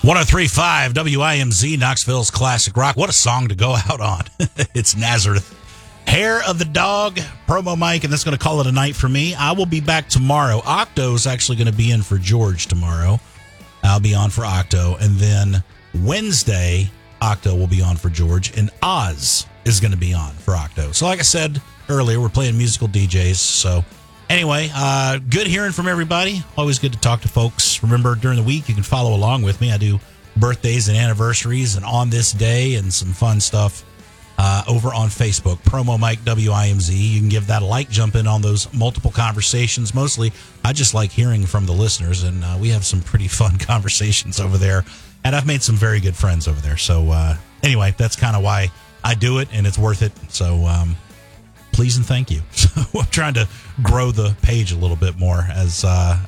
103.5 WIMZ, Knoxville's Classic Rock. What a song to go out on. It's Nazareth. Hair of the Dog, Promo Mike, and that's going to call it a night for me. I will be back tomorrow. Octo's actually going to be in for George tomorrow. I'll be on for Octo. And then Wednesday, Octo will be on for George. And Oz is going to be on for Octo. So like I said earlier, we're playing musical DJs. So anyway, good hearing from everybody. Always good to talk to folks. Remember, during the week, you can follow along with me. I do birthdays and anniversaries and on this day and some fun stuff over on Facebook. Promo Mike WIMZ. You can give that a like, jump in on those multiple conversations. Mostly, I just like hearing from the listeners, and we have some pretty fun conversations over there. And I've made some very good friends over there. So anyway, that's kind of why I do it, and it's worth it. So please and thank you. So I'm trying to grow the page a little bit more as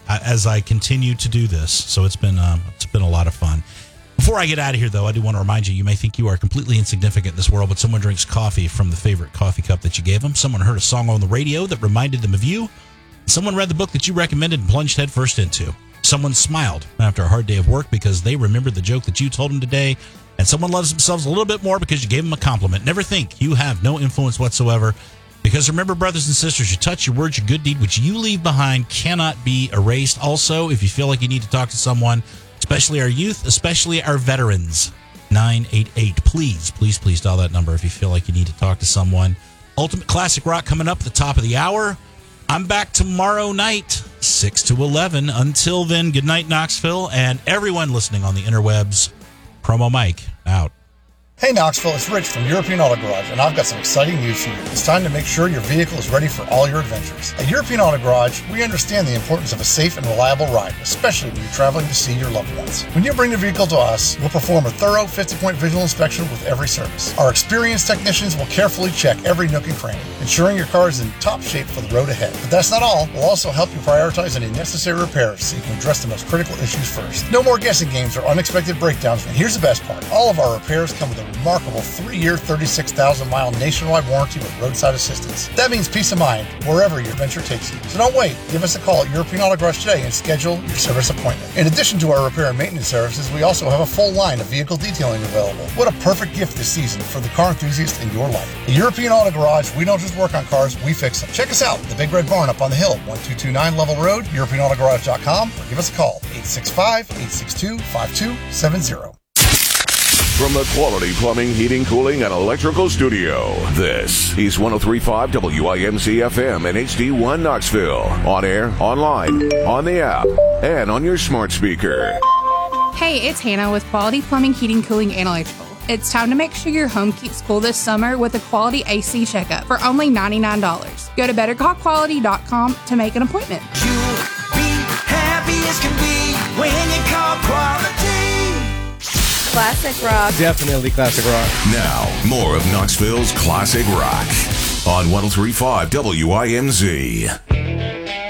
I continue to do this. So it's been a lot of fun. Before I get out of here, though, I do want to remind you may think you are completely insignificant in this world, but someone drinks coffee from the favorite coffee cup that you gave them. Someone heard a song on the radio that reminded them of you. Someone read the book that you recommended and plunged headfirst into. Someone smiled after a hard day of work because they remembered the joke that you told them today. And someone loves themselves a little bit more because you gave them a compliment. Never think you have no influence whatsoever. Because remember, brothers and sisters, your touch, your words, your good deed, which you leave behind, cannot be erased. Also, if you feel like you need to talk to someone, especially our youth, especially our veterans, 988. Please dial that number if you feel like you need to talk to someone. Ultimate Classic Rock coming up at the top of the hour. I'm back tomorrow night, 6 to 11. Until then, good night, Knoxville, and everyone listening on the interwebs. Promo Mike, out. Hey Knoxville, it's Rich from European Auto Garage, and I've got some exciting news for you. It's time to make sure your vehicle is ready for all your adventures. At European Auto Garage, we understand the importance of a safe and reliable ride, especially when you're traveling to see your loved ones. When you bring the vehicle to us, we'll perform a thorough 50-point visual inspection with every service. Our experienced technicians will carefully check every nook and cranny, ensuring your car is in top shape for the road ahead. But that's not all. We'll also help you prioritize any necessary repairs so you can address the most critical issues first. No more guessing games or unexpected breakdowns, and here's the best part. All of our repairs come with a remarkable 3-year, 36,000-mile nationwide warranty with roadside assistance. That means peace of mind wherever your adventure takes you. So don't wait. Give us a call at European Auto Garage today and schedule your service appointment. In addition to our repair and maintenance services, we also have a full line of vehicle detailing available. What a perfect gift this season for the car enthusiast in your life. At European Auto Garage, we don't just work on cars, we fix them. Check us out, the Big Red Barn up on the hill, 1229 Level Road, EuropeanAutoGarage.com, or give us a call, 865-862-5270. From the Quality Plumbing, Heating, Cooling, and Electrical Studio, this is 103.5 WIMZ FM and HD1 Knoxville. On air, online, on the app, and on your smart speaker. Hey, it's Hannah with Quality Plumbing, Heating, Cooling, and Electrical. It's time to make sure your home keeps cool this summer with a quality AC checkup for only $99. Go to bettercallquality.com to make an appointment. You'll be happy as can be when you call Quality. Classic rock. Definitely classic rock. Now, more of Knoxville's classic rock on 103.5 WIMZ.